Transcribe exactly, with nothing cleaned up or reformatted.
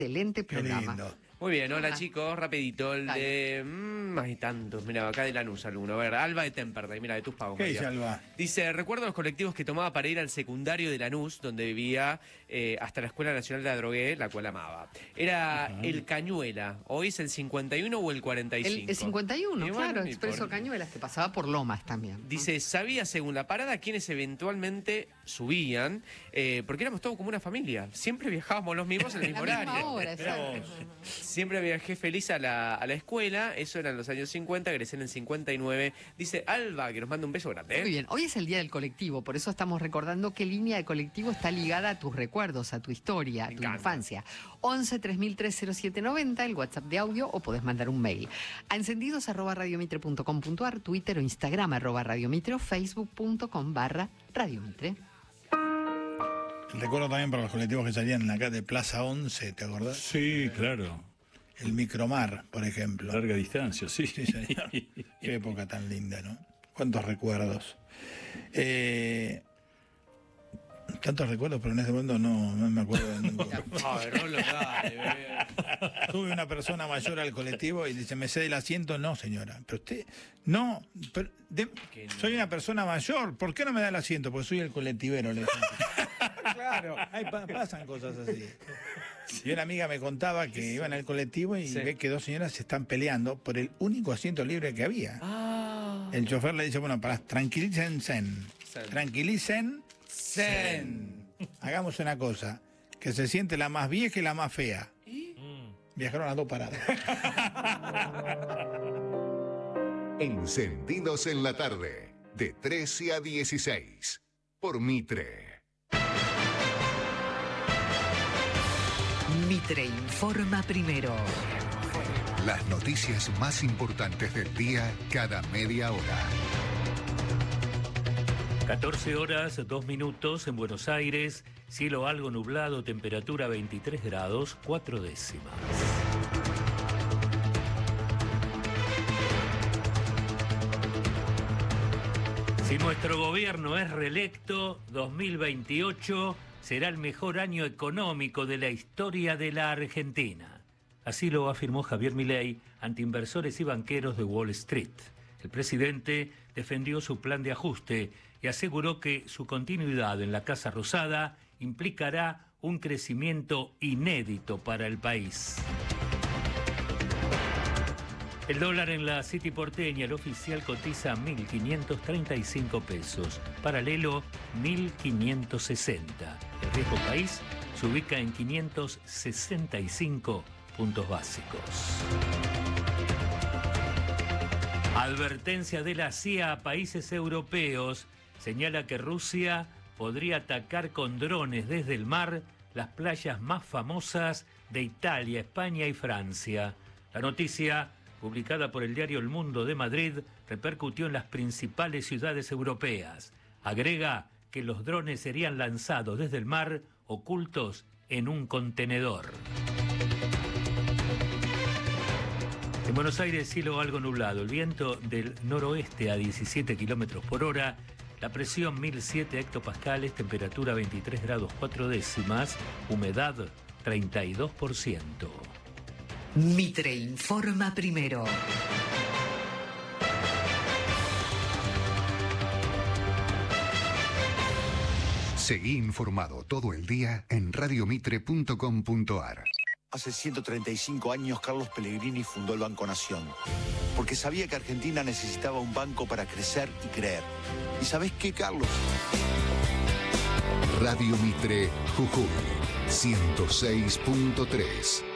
Excelente programa. Qué lindo. Muy bien, hola Ah. chicos, rapidito, el Dale. de... Mmm, hay tantos, mira, acá de Lanús alguno, a ver, Alba de Temperley, mira, de tus pagos. ¿Qué dice Alba? Dice, recuerdo los colectivos que tomaba para ir al secundario de Lanús, donde vivía, eh, hasta la Escuela Nacional de Adrogué, la cual amaba. Era Ajá. el Cañuela, hoy es el cincuenta y uno o el cuarenta y cinco. El, el cincuenta y uno, Y bueno, claro, no Expreso importa. Cañuelas, que pasaba por Lomas también. Dice, sabía según la parada quiénes eventualmente subían, eh, porque éramos todos como una familia. Siempre viajábamos los mismos en el mismo La misma horario. hora, exacto. Siempre viajé feliz a la, a la escuela, eso era en los años cincuenta, egresé en el cincuenta y nueve. Dice Alba, que nos manda un beso grande. ¿eh? Muy bien, hoy es el día del colectivo, por eso estamos recordando qué línea de colectivo está ligada a tus recuerdos, a tu historia, a Me tu encanta. infancia. once tres mil tres cero siete noventa, el WhatsApp de audio, o podés mandar un mail. A encendidos arroba radiomitre punto com punto ar, Twitter o Instagram arroba radiomitre o facebook punto com barra radiomitre. Recuerdo también para los colectivos que salían acá de Plaza once, ¿te acordás? Sí, claro. El Micromar, por ejemplo. Larga distancia, sí. Sí, señor. Qué época tan linda, ¿no? Cuántos recuerdos. Eh, tantos recuerdos, pero en este momento no, no me acuerdo de ninguno. Ay, no lo dale, bebé. Sube una persona mayor al colectivo y dice, ¿me cede el asiento? No, señora. Pero usted, no, pero de- Que no. soy una persona mayor, ¿por qué no me da el asiento? Porque soy el colectivero, le dije. Claro, ahí pa- pasan cosas así. Y una amiga me contaba que iban al colectivo y Sí. ve que dos señoras se están peleando por el único asiento libre que había. Ah, El chofer le dice, bueno, para, tranquilicen, zen. Zen. Tranquilicen, zen. Hagamos una cosa, que se siente la más vieja y la más fea. Viajaron a dos paradas. Encendidos en la tarde, de trece a dieciséis, por Mitre. Mitre informa primero. Las noticias más importantes del día cada media hora. catorce horas, dos minutos en Buenos Aires, cielo algo nublado, temperatura veintitrés grados, cuatro décimas. Si nuestro gobierno es reelecto, dos mil veintiocho será el mejor año económico de la historia de la Argentina. Así lo afirmó Javier Milei ante inversores y banqueros de Wall Street. El presidente defendió su plan de ajuste y aseguró que su continuidad en la Casa Rosada implicará un crecimiento inédito para el país. El dólar en la City porteña, el oficial, cotiza a mil quinientos treinta y cinco pesos, paralelo mil quinientos sesenta. El riesgo país se ubica en quinientos sesenta y cinco puntos básicos. Advertencia de la C I A a países europeos señala que Rusia podría atacar con drones desde el mar las playas más famosas de Italia, España y Francia. La noticia, publicada por el diario El Mundo de Madrid, repercutió en las principales ciudades europeas. Agrega que los drones serían lanzados desde el mar, ocultos en un contenedor. En Buenos Aires, cielo algo nublado, el viento del noroeste a diecisiete kilómetros por hora, la presión mil siete hectopascales, temperatura veintitrés grados cuatro décimas, humedad treinta y dos por ciento. Mitre informa primero. Seguí informado todo el día en radiomitre punto com punto ar. Hace ciento treinta y cinco años Carlos Pellegrini fundó el Banco Nación, porque sabía que Argentina necesitaba un banco para crecer y creer. ¿Y sabés qué, Carlos? Radio Mitre, Jujuy, ciento seis punto tres.